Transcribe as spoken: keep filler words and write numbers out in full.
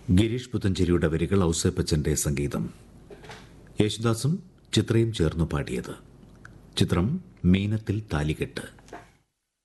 ഗിരീഷ് പുത്തഞ്ചേരിയുടെ വരികൾ ഔസേപ്പച്ചന്റെ സംഗീതം. യേശുദാസും ചിത്രയും ചേർന്നു പാടിയത്. ചിത്രം മീനത്തിൽ താലികെട്ട്.